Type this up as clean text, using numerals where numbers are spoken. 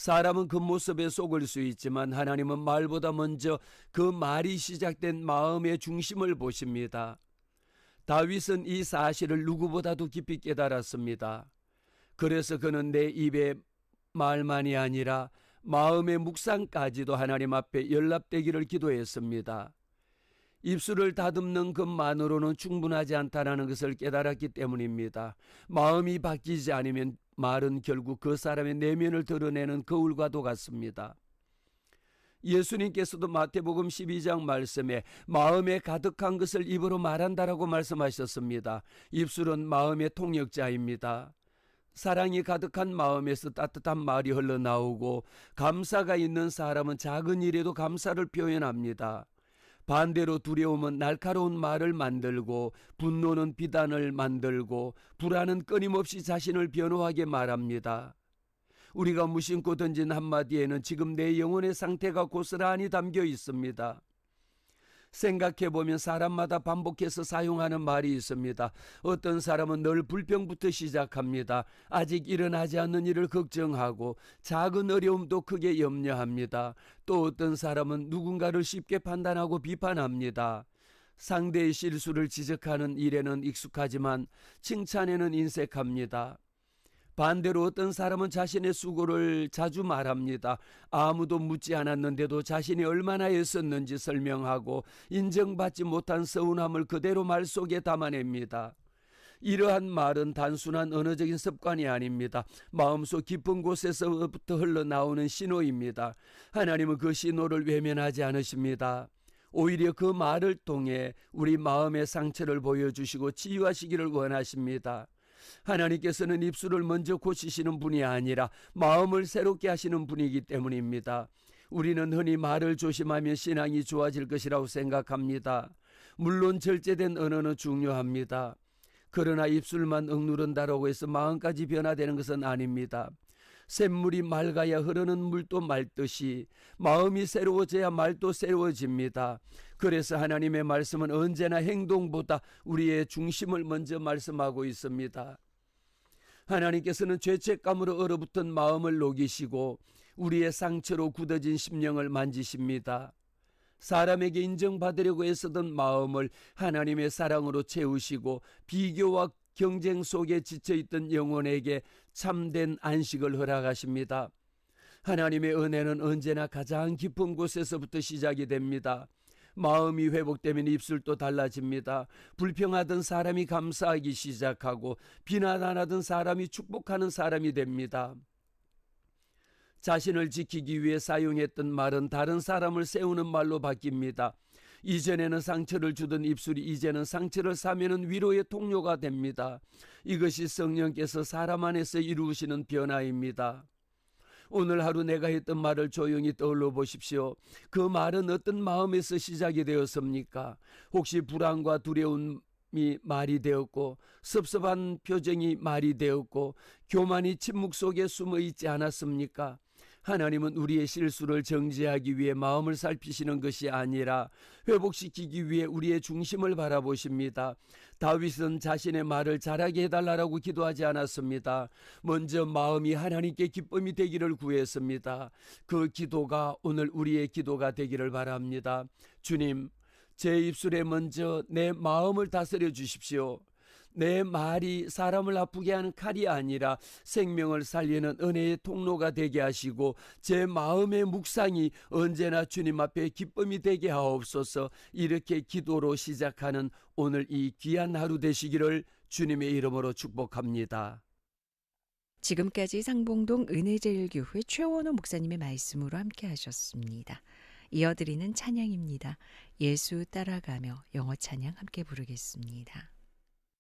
사람은 그 모습에 속을 수 있지만 하나님은 말보다 먼저 그 말이 시작된 마음의 중심을 보십니다. 다윗은 이 사실을 누구보다도 깊이 깨달았습니다. 그래서 그는 내 입의 말만이 아니라 마음의 묵상까지도 하나님 앞에 연락되기를 기도했습니다. 입술을 다듬는 것만으로는 충분하지 않다는 것을 깨달았기 때문입니다. 마음이 바뀌지 않으면 말은 결국 그 사람의 내면을 드러내는 거울과도 같습니다. 예수님께서도 마태복음 12장 말씀에 마음에 가득한 것을 입으로 말한다라고 말씀하셨습니다. 입술은 마음의 통역자입니다. 사랑이 가득한 마음에서 따뜻한 말이 흘러나오고 감사가 있는 사람은 작은 일에도 감사를 표현합니다. 반대로 두려움은 날카로운 말을 만들고 분노는 비단을 만들고 불안은 끊임없이 자신을 변호하게 말합니다. 우리가 무심코 던진 한마디에는 지금 내 영혼의 상태가 고스란히 담겨 있습니다. 생각해보면 사람마다 반복해서 사용하는 말이 있습니다. 어떤 사람은 늘 불평부터 시작합니다. 아직 일어나지 않는 일을 걱정하고 작은 어려움도 크게 염려합니다. 또 어떤 사람은 누군가를 쉽게 판단하고 비판합니다. 상대의 실수를 지적하는 일에는 익숙하지만 칭찬에는 인색합니다. 반대로 어떤 사람은 자신의 수고를 자주 말합니다. 아무도 묻지 않았는데도 자신이 얼마나 애썼는지 설명하고 인정받지 못한 서운함을 그대로 말 속에 담아냅니다. 이러한 말은 단순한 언어적인 습관이 아닙니다. 마음속 깊은 곳에서부터 흘러나오는 신호입니다. 하나님은 그 신호를 외면하지 않으십니다. 오히려 그 말을 통해 우리 마음의 상처를 보여주시고 치유하시기를 원하십니다. 하나님께서는 입술을 먼저 고치시는 분이 아니라 마음을 새롭게 하시는 분이기 때문입니다. 우리는 흔히 말을 조심하면 신앙이 좋아질 것이라고 생각합니다. 물론 절제된 언어는 중요합니다. 그러나 입술만 억누른다라고 해서 마음까지 변화되는 것은 아닙니다. 샘물이 맑아야 흐르는 물도 맑듯이 마음이 새로워져야 말도 새로워집니다. 그래서 하나님의 말씀은 언제나 행동보다 우리의 중심을 먼저 말씀하고 있습니다. 하나님께서는 죄책감으로 얼어붙은 마음을 녹이시고 우리의 상처로 굳어진 심령을 만지십니다. 사람에게 인정받으려고 애쓰던 마음을 하나님의 사랑으로 채우시고 비교와 경쟁 속에 지쳐있던 영혼에게 참된 안식을 허락하십니다. 하나님의 은혜는 언제나 가장 깊은 곳에서부터 시작이 됩니다. 마음이 회복되면 입술도 달라집니다. 불평하던 사람이 감사하기 시작하고 비난하던 사람이 축복하는 사람이 됩니다. 자신을 지키기 위해 사용했던 말은 다른 사람을 세우는 말로 바뀝니다. 이전에는 상처를 주던 입술이 이제는 상처를 사면은 위로의 통로가 됩니다. 이것이 성령께서 사람 안에서 이루시는 변화입니다. 오늘 하루 내가 했던 말을 조용히 떠올려 보십시오. 그 말은 어떤 마음에서 시작이 되었습니까? 혹시 불안과 두려움이 말이 되었고 섭섭한 표정이 말이 되었고 교만이 침묵 속에 숨어 있지 않았습니까? 하나님은 우리의 실수를 정지하기 위해 마음을 살피시는 것이 아니라 회복시키기 위해 우리의 중심을 바라보십니다. 다윗은 자신의 말을 잘하게 해달라고 기도하지 않았습니다. 먼저 마음이 하나님께 기쁨이 되기를 구했습니다. 그 기도가 오늘 우리의 기도가 되기를 바랍니다. 주님, 제 입술에 먼저 내 마음을 다스려 주십시오. 내 말이 사람을 아프게 하는 칼이 아니라 생명을 살리는 은혜의 통로가 되게 하시고 제 마음의 묵상이 언제나 주님 앞에 기쁨이 되게 하옵소서. 이렇게 기도로 시작하는 오늘 이 귀한 하루 되시기를 주님의 이름으로 축복합니다. 지금까지 상봉동 은혜제일교회 최원호 목사님의 말씀으로 함께 하셨습니다. 이어드리는 찬양입니다. 예수 따라가며 영어 찬양 함께 부르겠습니다.